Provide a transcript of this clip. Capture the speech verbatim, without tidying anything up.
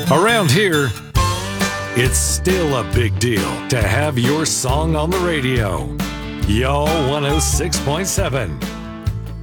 Around here, it's still a big deal to have your song on the radio. Yo one oh six point seven.